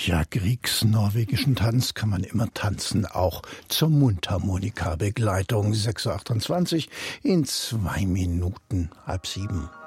Ja, griegs-norwegischen Tanz kann man immer tanzen, auch zur Mundharmonika-Begleitung. 6.28 Uhr in 2 Minuten, 6:30.